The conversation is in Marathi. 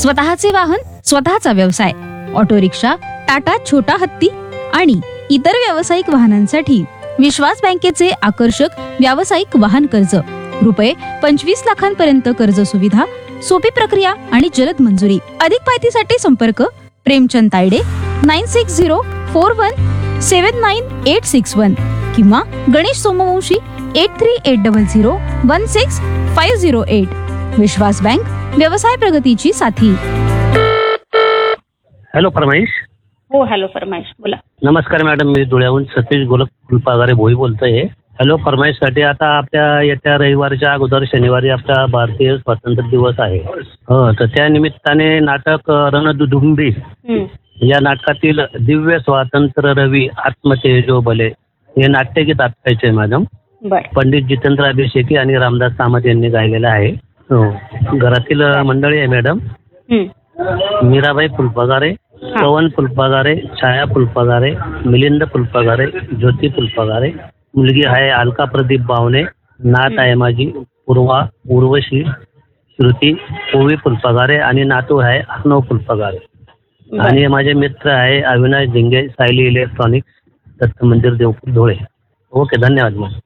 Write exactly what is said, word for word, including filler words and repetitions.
स्वतःचे वाहन, स्वतःचा व्यवसाय, ऑटो रिक्षा, टाटा छोटा हत्ती आणि इतर व्यावसायिक वाहनांसाठी विश्वास बँकेचे आकर्षक व्यावसायिक वाहन कर्ज, रुपये पंचवीस लाखांपर्यंत कर्ज सुविधा, सोपी प्रक्रिया आणि जलद मंजुरी. अधिक माहितीसाठी संपर्क Premchand Tayde nine six zero four one सेवन नाईन एट सिक्स वन किंवा Ganesh Somvanshi eight three eight double zero one six five zero eight. विश्वास बँक, व्यवसाय प्रगतीची साथी. हॅलो फरमाईश. हो हॅलो फरमाईश बोला. नमस्कार मॅडम, मी धुळ्याहून सतीश गोलक फुलपागारे भोई बोलतोय. हॅलो फरमाईशसाठी आता आपल्या येत्या रविवारच्या अगोदर शनिवारी आपला भारतीय स्वातंत्र्य दिवस आहे. हो, तर त्या निमित्ताने नाटक रणदुदुंबी या नाटकातील दिव्य स्वातंत्र्य रवी आत्मतेजो भले हे नाट्यगीत ऐकायचे मॅडम. पंडित जितेंद्र अभिषेकी आणि रामदास कामत यांनी गायलेलं आहे. हो, घरातील मंडळी आहे मॅडम. मीराबाई फुलपगारे, पवन फुलपगारे, छाया फुलपगारे, मिलिंद फुलपगारे, ज्योती फुलपगारे, मुलगी आहे अलका प्रदीप बावणे, नात आहे माझी पूर्वा उर्वशी श्रुती ओवी फुलपगारे आणि नातू आहे अर्णव फुलपगारे. आणि माझे मित्र आहे अविनाश धिंगे, सायली इलेक्ट्रॉनिक्स, दत्त मंदिर देवपूर धुळे. ओके, धन्यवाद मॅम.